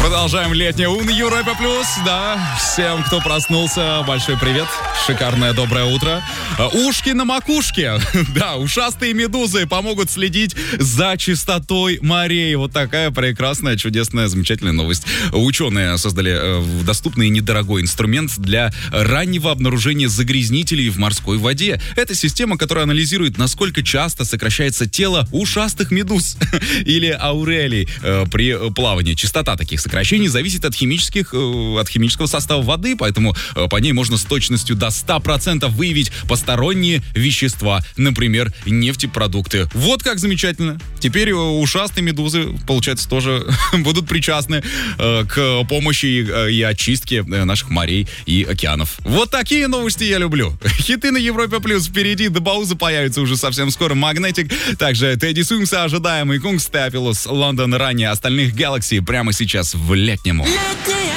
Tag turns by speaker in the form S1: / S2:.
S1: Продолжаем летнее на Европе Плюс. Да, всем, кто проснулся, большой привет. Шикарное доброе утро. Ушки на макушке. Да, ушастые медузы помогут следить за чистотой морей. Вот такая прекрасная, чудесная, замечательная новость. Ученые создали доступный и недорогой инструмент для раннего обнаружения загрязнителей в морской воде. Это система, которая анализирует, насколько часто сокращается тело ушастых медуз или аурелий при плавании. Частота таких сокращений зависит от химического состава воды, поэтому по ней можно с точностью до 100% выявить посторонние вещества, например, нефтепродукты. Вот как замечательно. Теперь ушастые медузы, получается, тоже будут причастны к помощи и очистке наших морей и океанов. Вот такие новости я люблю. Хиты на Европе Плюс впереди, до паузы появится уже совсем скоро Magnetic. Также Тедди Суимса ожидаемый, Кунгстапилус, Лондон ранее, остальных Galaxy прямо сейчас в летнему.